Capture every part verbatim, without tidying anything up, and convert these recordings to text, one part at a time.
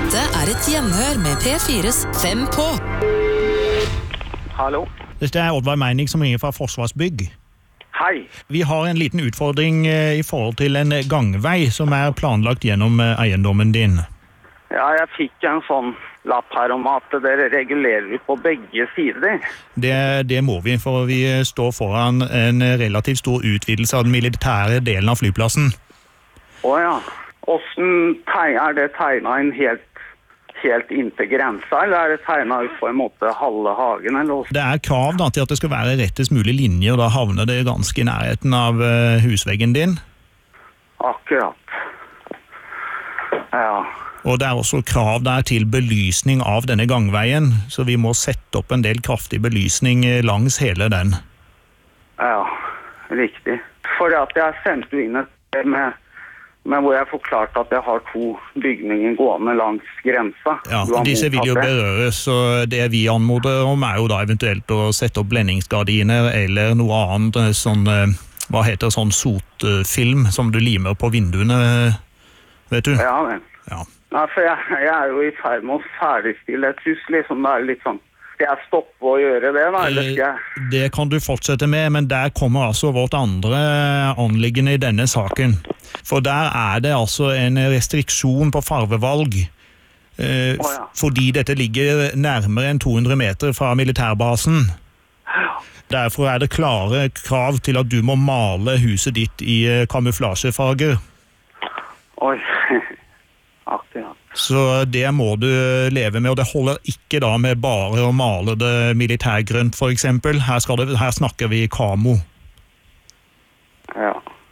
Dette er et gjenhør med P fires Fem på. Hallo. Dette er Oddvar Meinig som ringer fra Forsvarsbygg. Hei. Vi har en liten utfordring i forhold til en gangvei som er planlagt gjennom eiendommen din. Ja, jeg fikk en sånn lapp her om at dere regulerer på begge sider. Det, det må vi, for vi står foran en relativt stor utvidelse av den militære delen av flyplassen. Åja. Hvordan er det tegnet inn helt, helt inntil grensa, eller er det tegnet ut på en måte halve hagen? Eller? Det er krav da, til at det skal være rettest mulig linje, og da havner det ganske i nærheten av uh, husveggen din. Akkurat. Ja. Og det er også krav der til belysning av denne gangveien, så vi må sette opp en del kraftig belysning langs hele den. Ja, riktig. For at jeg sendte inn et med, med hvor jeg forklarte at jeg har to bygninger gående langs grensa. Ja, disse vil jo berøres, så det vi anmoder om er jo da eventuelt å sette opp blendingsgardiner eller noe annet, sånn, hva heter sånn sotfilm som du limer på vinduene, vet du? Ja, vel. Ja. Nei, for jeg, jeg er jo i ferd med å ferdigstille et hus, liksom. Det er litt sånn, skal jeg stoppe å gjøre det, da, eller skal jeg... Det kan du fortsette med, men der kommer altså vårt andre anliggende i denne saken. For der er det altså en restriksjon på farvevalg, eh, oh, ja. fordi dette ligger nærmere enn to hundre meter fra militærbasen. Ja. Derfor er det klare krav til at du må male huset ditt i kamuflasjefarger. Oi... Akkurat. Så det må du leve med, og det holder ikke da med bare å male det militærgrønt for eksempel. Her, skal det, her snakker vi kamo. Ja.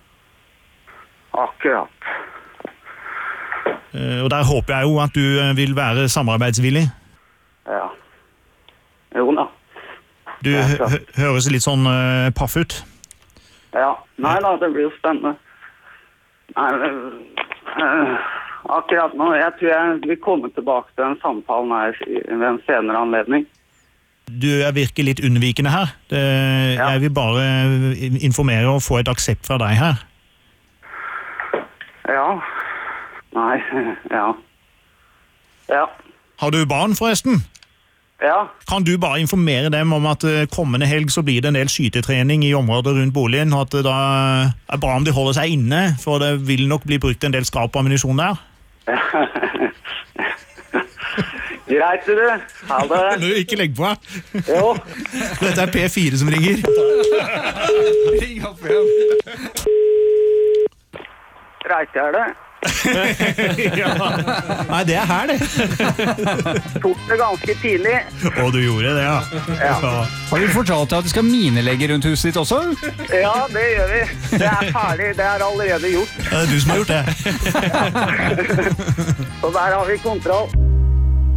Akkurat. Og der håper jeg jo at du vil være samarbeidsvillig. Ja. Jo da. Du hø høres litt sånn uh, paff ut. Ja. Nei da, det blir jo spennende. Nei, uh, akkurat nå, jeg tror jeg vil komme tilbake til den samtalen her ved en senere anledning. Du er virkelig litt unnvikende her. Det, ja. Jeg vil bare informere og få et aksept fra deg her. Ja. Nei, ja. Ja. Har du barn forresten? Ja. Kan du bare informere dem om at kommende helg så blir det en del skytetrening i området rundt boligen, og at det da er bra om de holder seg inne, for det vil nok bli brukt en del skarp ammunisjon der? Greit, du. Ha det. Du, ikke legg på. Jo. Dette er P fire som ringer. Ring opp igjen. Greit, er det. Ja. Nei, det er her det. Tok det ganske tidlig. Og du gjorde det, ja. Ja. Ja. Har du fortalt deg at du skal minelegge rundt huset ditt også? Ja, det gjør vi. Det er ferdig, det er allerede gjort. Det er du som har gjort det. Så der har vi kontroll.